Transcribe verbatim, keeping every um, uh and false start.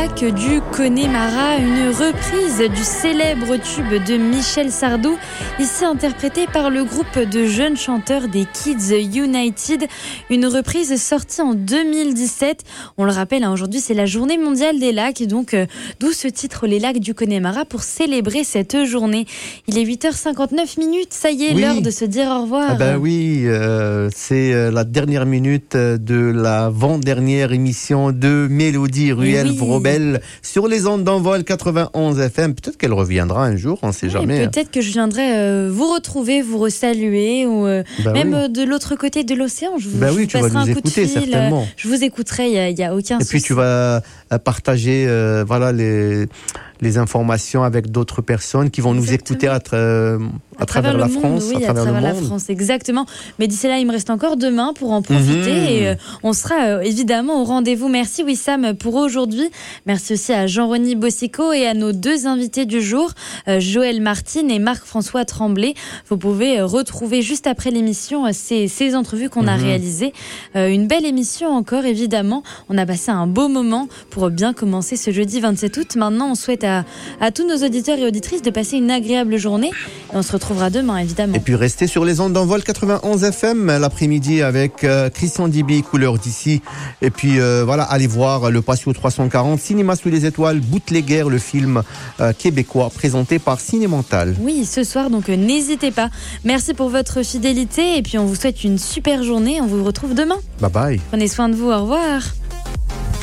lac du Connemara, une reprise du célèbre tube de Michel Sardou, ici interprété par le groupe de jeunes chanteurs des Kids United. Une reprise sortie en deux mille dix-sept. On le rappelle, hein, aujourd'hui c'est la journée mondiale des lacs, donc euh, d'où ce titre, les lacs du Connemara, pour célébrer cette journée. Il est huit heures cinquante-neuf minutes, ça y est, oui. L'heure de se dire au revoir. Ah ben oui, euh, c'est la dernière minute de l'avant-dernière émission de Mélodie Ruel oui. Vrobel sur les ondes d'Envol quatre-vingt-onze F M. Peut-être qu'elle reviendra un jour, on ne sait oui, jamais. Peut-être que je viendrai euh, vous retrouver, vous resaluer, ou euh, ben même oui. de l'autre côté de l'océan. Je vous, ben je oui, vous tu vas nous écouter certainement. Je vous écouterai, il n'y a, a aucun Et souci. Et puis tu vas partager euh, voilà, les, les informations avec d'autres personnes qui vont Exactement. nous écouter à, tra- à, à travers, travers la monde, France. Oui, à travers, à travers le la monde. France, exactement. Mais d'ici là, il me reste encore demain pour en profiter mmh. et euh, on sera euh, évidemment au rendez-vous. Merci Wissam pour aujourd'hui. Merci aussi à Jean-René Bossico et à nos deux invités du jour, euh, Joël Martine et Marc-François Tremblay. Vous pouvez euh, retrouver juste après l'émission euh, ces, ces entrevues qu'on mmh. a réalisées. Euh, une belle émission encore, évidemment. On a passé un beau moment pour bien commencer ce jeudi vingt-sept août. Maintenant, on souhaite à, à tous nos auditeurs et auditrices de passer une agréable journée. Et on se retrouvera demain, évidemment. Et puis restez sur les ondes d'Envol quatre-vingt-onze F M l'après-midi avec euh, Christian Dibi, Couleur d'ici. Et puis euh, voilà, allez voir le Patio trois cent quarante, Cinéma sous les étoiles, Bootlegger, le film euh, québécois présenté par Cinémental. Oui, ce soir, donc euh, n'hésitez pas. Merci pour votre fidélité et puis on vous souhaite une super journée. On vous retrouve demain. Bye bye. Prenez soin de vous, au revoir.